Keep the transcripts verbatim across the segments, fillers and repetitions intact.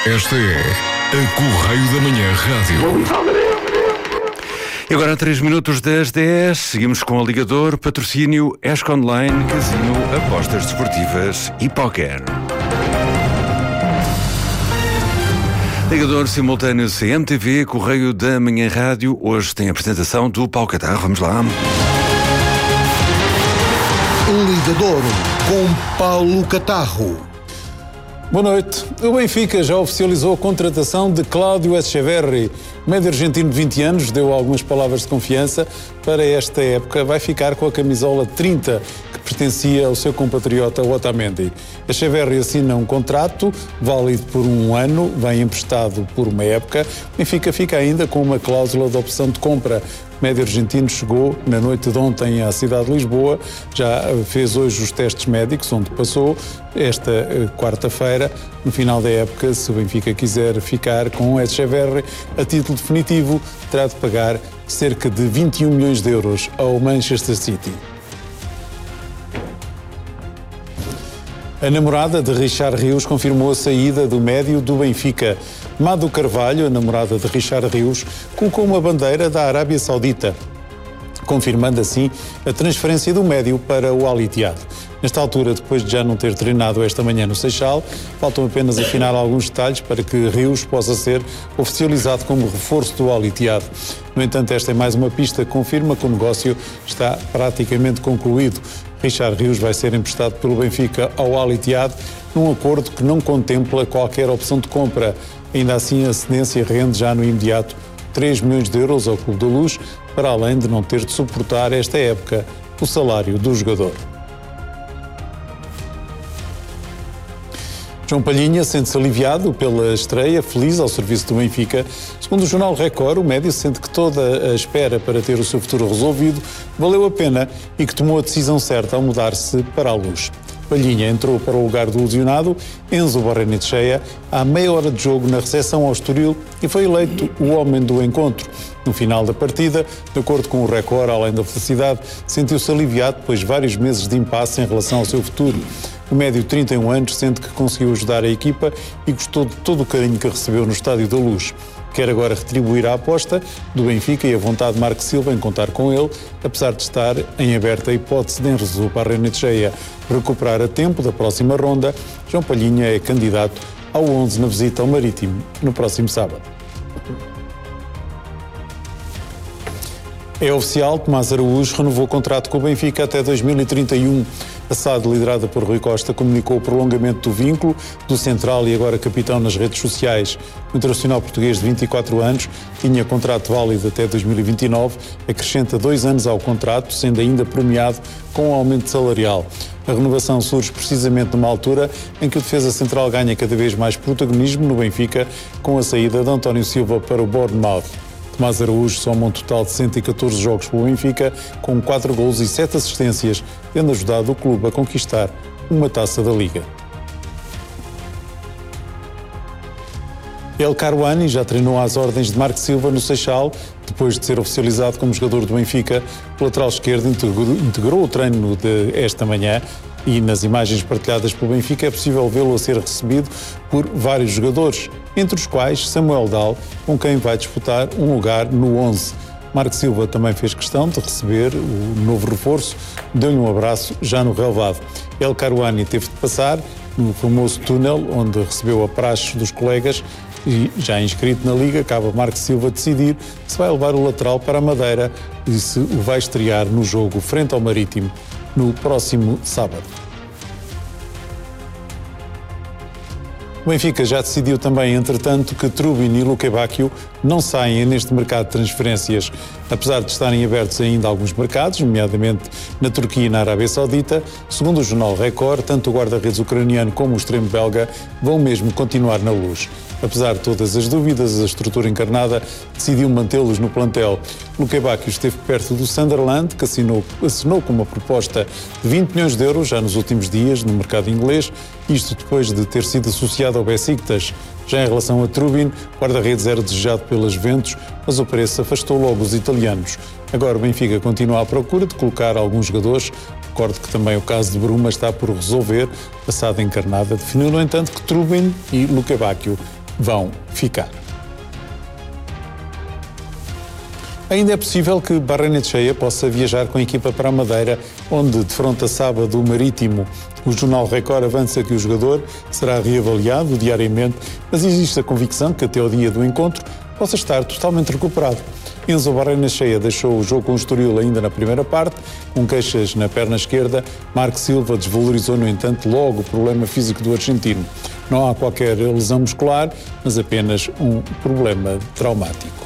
Esta é a Correio da Manhã Rádio. E agora, a três minutos das dez, seguimos com o ligador, patrocínio Esco Online, casino, apostas desportivas e póquer. Ligador simultâneo C M T V, Correio da Manhã Rádio. Hoje tem a apresentação do Paulo Catarro. Vamos lá. Ligador com Paulo Catarro. Boa noite. O Benfica já oficializou a contratação de Cláudio Etcheverry. O médio argentino de vinte anos deu algumas palavras de confiança para esta época. Vai ficar com a camisola trinta, que pertencia ao seu compatriota Otamendi. Etcheverry assina um contrato válido por um ano, vem emprestado por uma época. O Benfica fica ainda com uma cláusula de opção de compra. O médio argentino chegou na noite de ontem à cidade de Lisboa, já fez hoje os testes médicos, onde passou esta quarta-feira. No final da época, se o Benfica quiser ficar com o Etcheverry a título definitivo, terá de pagar cerca de vinte e um milhões de euros ao Manchester City. A namorada de Richard Rios confirmou a saída do médio do Benfica. Mado Carvalho, a namorada de Richard Rios, colocou uma bandeira da Arábia Saudita, confirmando assim a transferência do médio para o Al Ittihad. Nesta altura, depois de já não ter treinado esta manhã no Seixal, faltam apenas afinar alguns detalhes para que Rios possa ser oficializado como reforço do Al Ittihad. No entanto, esta é mais uma pista que confirma que o negócio está praticamente concluído. Richard Rios vai ser emprestado pelo Benfica ao Al Ittihad num acordo que não contempla qualquer opção de compra. Ainda assim, a cedência rende já no imediato três milhões de euros ao Clube da Luz, para além de não ter de suportar esta época o salário do jogador. João Palhinha sente-se aliviado pela estreia, feliz ao serviço do Benfica. Segundo o jornal Record, o médio sente que toda a espera para ter o seu futuro resolvido valeu a pena e que tomou a decisão certa ao mudar-se para a Luz. Palhinha entrou para o lugar do lesionado Enzo Barrenetxea há meia hora de jogo na recepção ao Estoril e foi eleito o homem do encontro. No final da partida, de acordo com o Record, além da felicidade, sentiu-se aliviado depois de vários meses de impasse em relação ao seu futuro. O médio de trinta e um anos sente que conseguiu ajudar a equipa e gostou de todo o carinho que recebeu no Estádio da Luz. Quer agora retribuir a aposta do Benfica e a vontade de Marco Silva em contar com ele, apesar de estar em aberta a hipótese de Enzo Barrenetxea recuperar a tempo da próxima ronda. João Palhinha é candidato ao onze na visita ao Marítimo no próximo sábado. É oficial, Tomás Araújo renovou o contrato com o Benfica até dois mil e trinta e um. A S A D, liderada por Rui Costa, comunicou o prolongamento do vínculo do central e agora capitão nas redes sociais. O internacional português de vinte e quatro anos tinha contrato válido até dois mil e vinte e nove, acrescenta dois anos ao contrato, sendo ainda premiado com um aumento salarial. A renovação surge precisamente numa altura em que o defesa central ganha cada vez mais protagonismo no Benfica, com a saída de António Silva para o Bournemouth. Tomás Araújo soma um total de cento e catorze jogos pelo Benfica, com quatro golos e sete assistências, tendo ajudado o clube a conquistar uma taça da Liga. El Karouani já treinou às ordens de Marco Silva no Seixal, depois de ser oficializado como jogador do Benfica. O lateral esquerdo integrou, integrou o treino de esta manhã e nas imagens partilhadas pelo Benfica é possível vê-lo a ser recebido por vários jogadores, entre os quais Samuel Dal, com quem vai disputar um lugar no onze. Marco Silva também fez questão de receber o novo reforço, deu-lhe um abraço já no relvado. El Karouani teve de passar no famoso túnel onde recebeu a praxe dos colegas e, já inscrito na Liga, cabe a Marco Silva decidir se vai levar o lateral para a Madeira e se o vai estrear no jogo frente ao Marítimo no próximo sábado. O Benfica já decidiu também, entretanto, que Trubin e Luque Bacchio não saem neste mercado de transferências. Apesar de estarem abertos ainda alguns mercados, nomeadamente na Turquia e na Arábia Saudita, segundo o jornal Record, tanto o guarda-redes ucraniano como o extremo belga vão mesmo continuar na Luz. Apesar de todas as dúvidas, a estrutura encarnada decidiu mantê-los no plantel. Luque Bacchio esteve perto do Sunderland, que assinou, assinou com uma proposta de vinte milhões de euros já nos últimos dias no mercado inglês, isto depois de ter sido associado ao Besiktas. Já em relação a Trubin, o guarda-redes era desejado pelas Juventus, mas o preço afastou logo os italianos. Agora o Benfica continua à procura de colocar alguns jogadores. Recordo que também o caso de Bruma está por resolver. A S A D encarnada definiu, no entanto, que Trubin e Luque Bacchio vão ficar. Ainda é possível que Barrenetxeia possa viajar com a equipa para a Madeira, onde defronta sábado o Marítimo. O jornal Record avança que o jogador será reavaliado diariamente, mas existe a convicção que até ao dia do encontro possa estar totalmente recuperado. Enzo Barrenetxeia deixou o jogo com o Estoril ainda na primeira parte, com queixas na perna esquerda. Marco Silva desvalorizou, no entanto, logo o problema físico do argentino. Não há qualquer lesão muscular, mas apenas um problema traumático.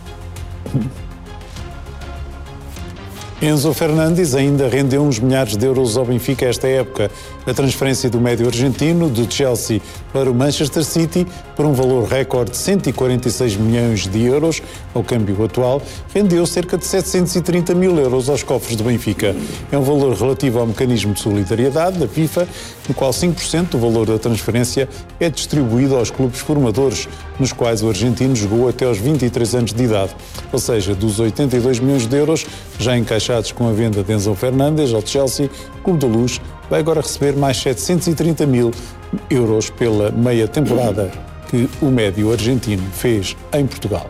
Enzo Fernandes ainda rendeu uns milhares de euros ao Benfica esta época. A transferência do médio argentino do Chelsea para o Manchester City, por um valor recorde de cento e quarenta e seis milhões de euros, ao câmbio atual, rendeu cerca de setecentos e trinta mil euros aos cofres do Benfica. É um valor relativo ao mecanismo de solidariedade da FIFA, no qual cinco por cento do valor da transferência é distribuído aos clubes formadores, nos quais o argentino jogou até aos vinte e três anos de idade. Ou seja, dos oitenta e dois milhões de euros já encaixados com a venda de Enzo Fernandes ao Chelsea, o Clube da Luz vai agora receber mais setecentos e trinta mil euros pela meia temporada que o médio argentino fez em Portugal.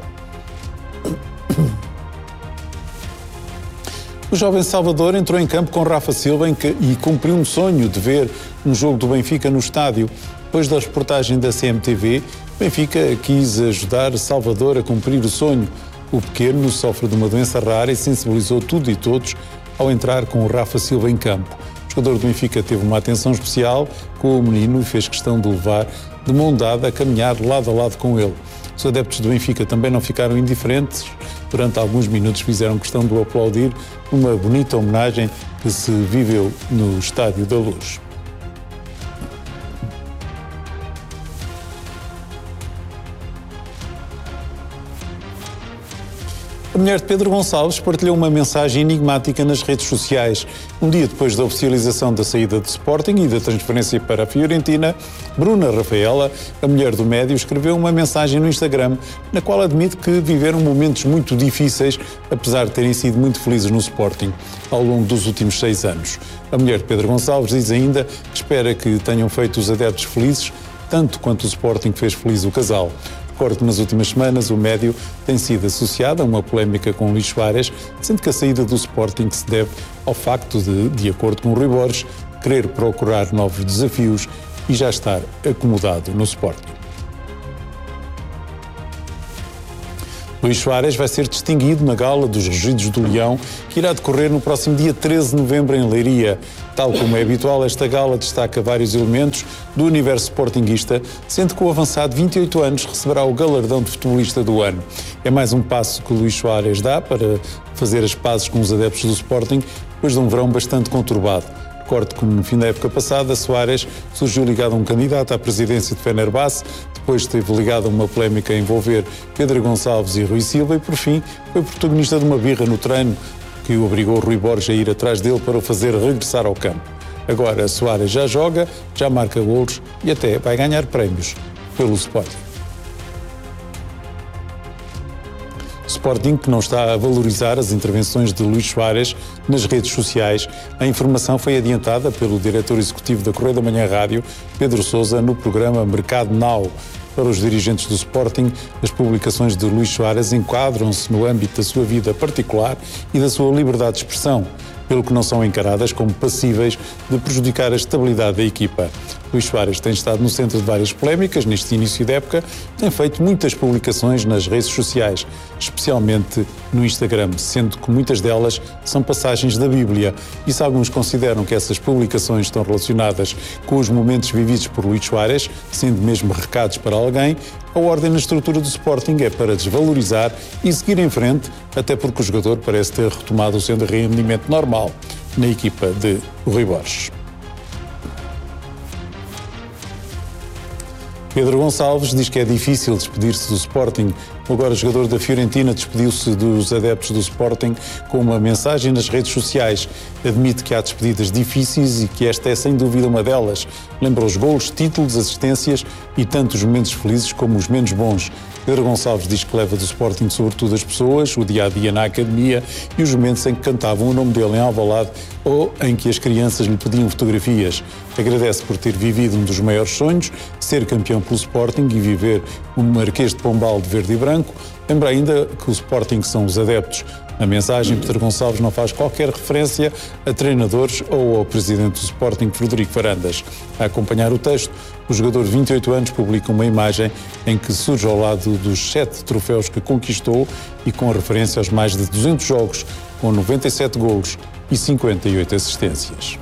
O jovem Salvador entrou em campo com Rafa Silva e cumpriu um sonho de ver um jogo do Benfica no estádio. Depois da reportagem da C M T V, o Benfica quis ajudar Salvador a cumprir o sonho. O pequeno sofre de uma doença rara e sensibilizou tudo e todos ao entrar com o Rafa Silva em campo. O jogador do Benfica teve uma atenção especial com o menino e fez questão de o levar de mão dada a caminhar lado a lado com ele. Os adeptos do Benfica também não ficaram indiferentes. Durante alguns minutos fizeram questão de o aplaudir numa bonita homenagem que se viveu no Estádio da Luz. A mulher de Pedro Gonçalves partilhou uma mensagem enigmática nas redes sociais. Um dia depois da oficialização da saída do Sporting e da transferência para a Fiorentina, Bruna Rafaela, a mulher do médio, escreveu uma mensagem no Instagram na qual admite que viveram momentos muito difíceis, apesar de terem sido muito felizes no Sporting ao longo dos últimos seis anos. A mulher de Pedro Gonçalves diz ainda que espera que tenham feito os adeptos felizes, tanto quanto o Sporting fez feliz o casal. Recordo que nas últimas semanas o médio tem sido associado a uma polémica com Luís Soares, sendo que a saída do Sporting se deve ao facto de, de acordo com o Rui Borges, querer procurar novos desafios e já estar acomodado no Sporting. Luís Soares vai ser distinguido na Gala dos Regidos do Leão, que irá decorrer no próximo dia treze de novembro em Leiria. Tal como é habitual, esta gala destaca vários elementos do universo sportinguista, sendo que o avançado de vinte e oito anos receberá o galardão de futebolista do ano. É mais um passo que Luís Soares dá para fazer as pazes com os adeptos do Sporting, depois de um verão bastante conturbado. Recordo que no fim da época passada, Soares surgiu ligado a um candidato à presidência de Fenerbahçe, depois esteve ligado a uma polémica a envolver Pedro Gonçalves e Rui Silva e, por fim, foi protagonista de uma birra no treino que obrigou Rui Borges a ir atrás dele para o fazer regressar ao campo. Agora, Soares já joga, já marca golos e até vai ganhar prémios pelo Sporting. Sporting que não está a valorizar as intervenções de Luís Soares nas redes sociais. A informação foi adiantada pelo diretor executivo da Correio da Manhã Rádio, Pedro Sousa, no programa Mercado Now. Para os dirigentes do Sporting, as publicações de Luís Soares enquadram-se no âmbito da sua vida particular e da sua liberdade de expressão, pelo que não são encaradas como passíveis de prejudicar a estabilidade da equipa. Luís Soares tem estado no centro de várias polémicas neste início de época, tem feito muitas publicações nas redes sociais, especialmente no Instagram, sendo que muitas delas são passagens da Bíblia. E se alguns consideram que essas publicações estão relacionadas com os momentos vividos por Luís Soares, sendo mesmo recados para alguém, a ordem na estrutura do Sporting é para desvalorizar e seguir em frente, até porque o jogador parece ter retomado o seu rendimento normal na equipa de Rui Borges. Pedro Gonçalves diz que é difícil despedir-se do Sporting. O agora jogador da Fiorentina despediu-se dos adeptos do Sporting com uma mensagem nas redes sociais. Admite que há despedidas difíceis e que esta é sem dúvida uma delas. Lembra os golos, títulos, assistências e tanto os momentos felizes como os menos bons. Pedro Gonçalves diz que leva do Sporting sobretudo as pessoas, o dia-a-dia na academia e os momentos em que cantavam o nome dele em Alvalade ou em que as crianças lhe pediam fotografias. Agradece por ter vivido um dos maiores sonhos, ser campeão paixão pelo Sporting e viver o Marquês de Pombal de verde e branco. Lembra ainda que o Sporting são os adeptos. Na mensagem, Pedro Gonçalves não faz qualquer referência a treinadores ou ao presidente do Sporting, Frederico Varandas. A acompanhar o texto, o jogador de vinte e oito anos publica uma imagem em que surge ao lado dos sete troféus que conquistou e com referência aos mais de duzentos jogos, com noventa e sete golos e cinquenta e oito assistências.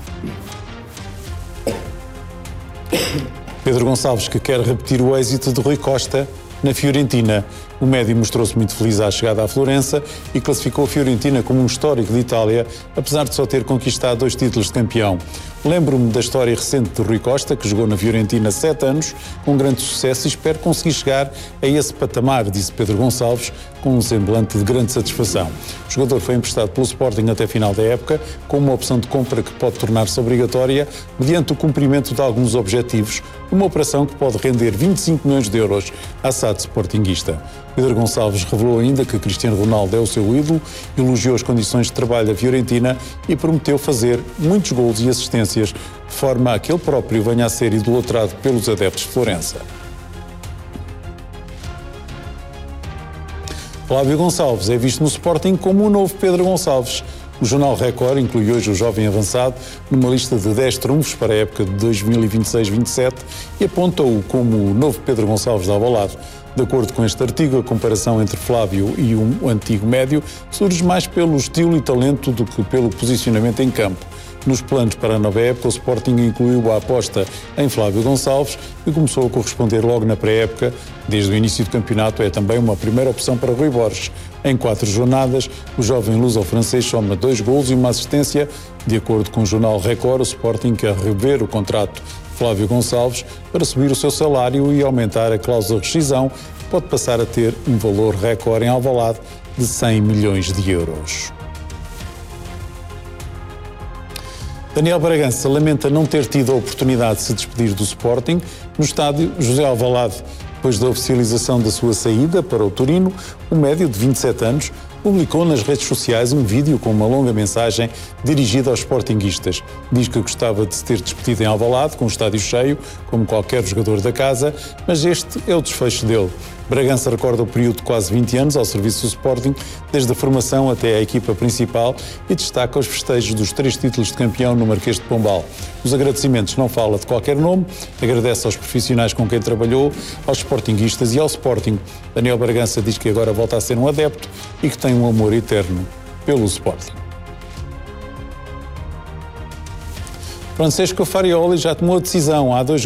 Pedro Gonçalves, que quer repetir o êxito de Rui Costa na Fiorentina. O médio mostrou-se muito feliz à chegada à Florença e classificou a Fiorentina como um histórico de Itália, apesar de só ter conquistado dois títulos de campeão. Lembro-me da história recente de Rui Costa, que jogou na Fiorentina sete anos, com grande sucesso, e espero conseguir chegar a esse patamar, disse Pedro Gonçalves, com um semblante de grande satisfação. O jogador foi emprestado pelo Sporting até final da época, com uma opção de compra que pode tornar-se obrigatória, mediante o cumprimento de alguns objetivos, uma operação que pode render vinte e cinco milhões de euros à S A D sportinguista. Pedro Gonçalves revelou ainda que Cristiano Ronaldo é o seu ídolo, elogiou as condições de trabalho da Fiorentina e prometeu fazer muitos golos e assistências, de forma a que ele próprio venha a ser idolatrado pelos adeptos de Florença. Flávio Gonçalves é visto no Sporting como o novo Pedro Gonçalves. O jornal Record inclui hoje o jovem avançado numa lista de dez trunfos para a época de dois mil e vinte e seis vinte e sete e aponta-o como o novo Pedro Gonçalves de Alvalade. De acordo com este artigo, a comparação entre Flávio e o antigo médio surge mais pelo estilo e talento do que pelo posicionamento em campo. Nos planos para a nova época, o Sporting incluiu a aposta em Flávio Gonçalves e começou a corresponder logo na pré-época. Desde o início do campeonato é também uma primeira opção para Rui Borges. Em quatro jornadas, o jovem luso-francês soma dois golos e uma assistência. De acordo com o jornal Record, o Sporting quer rever o contrato de Flávio Gonçalves para subir o seu salário e aumentar a cláusula de rescisão, que pode passar a ter um valor recorde em Alvalade de cem milhões de euros. Daniel Bragança lamenta não ter tido a oportunidade de se despedir do Sporting no estádio José Alvalade. Depois da oficialização da sua saída para o Torino, o médio de vinte e sete anos publicou nas redes sociais um vídeo com uma longa mensagem dirigida aos sportinguistas. Diz que gostava de se ter despedido em Alvalade, com o estádio cheio, como qualquer jogador da casa, mas este é o desfecho dele. Bragança recorda o período de quase vinte anos ao serviço do Sporting, desde a formação até à equipa principal, e destaca os festejos dos três títulos de campeão no Marquês de Pombal. Os agradecimentos não fala de qualquer nome, agradece aos profissionais com quem trabalhou, aos sportinguistas e ao Sporting. Daniel Bragança diz que agora volta a ser um adepto e que tem um amor eterno pelo Sporting. Francesco Farioli já tomou a decisão. Há dois